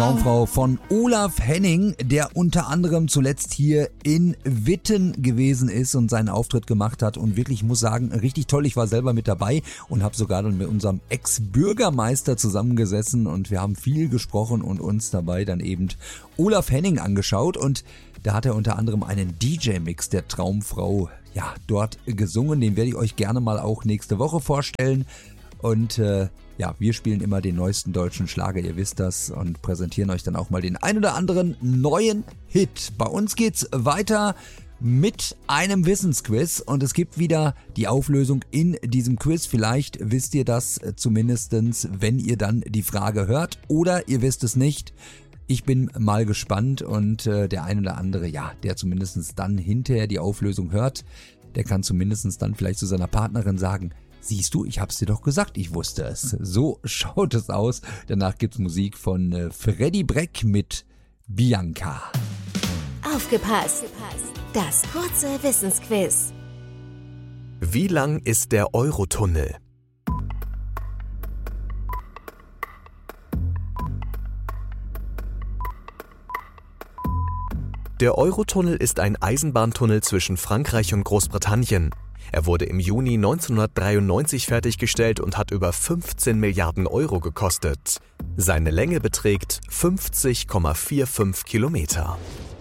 Traumfrau von Olaf Henning, der unter anderem zuletzt hier in Witten gewesen ist und seinen Auftritt gemacht hat und wirklich, ich muss sagen, richtig toll. Ich war selber mit dabei und habe sogar dann mit unserem Ex-Bürgermeister zusammengesessen und wir haben viel gesprochen und uns dabei dann eben Olaf Henning angeschaut und da hat er unter anderem einen DJ-Mix der Traumfrau dort gesungen. Den werde ich euch gerne mal auch nächste Woche vorstellen. Und wir spielen immer den neuesten deutschen Schlager, ihr wisst das, und präsentieren euch dann auch mal den ein oder anderen neuen Hit. Bei uns geht's weiter mit einem Wissensquiz und es gibt wieder die Auflösung in diesem Quiz. Vielleicht wisst ihr das zumindestens, wenn ihr dann die Frage hört, oder ihr wisst es nicht. Ich bin mal gespannt und der ein oder andere, der zumindest dann hinterher die Auflösung hört, der kann zumindest dann vielleicht zu seiner Partnerin sagen: Siehst du, ich hab's dir doch gesagt, ich wusste es. So schaut es aus. Danach gibt's Musik von Freddy Breck mit Bianca. Aufgepasst! Das kurze Wissensquiz. Wie lang ist der Eurotunnel? Der Eurotunnel ist ein Eisenbahntunnel zwischen Frankreich und Großbritannien. Er wurde im Juni 1993 fertiggestellt und hat über 15 Milliarden Euro gekostet. Seine Länge beträgt 50,45 Kilometer.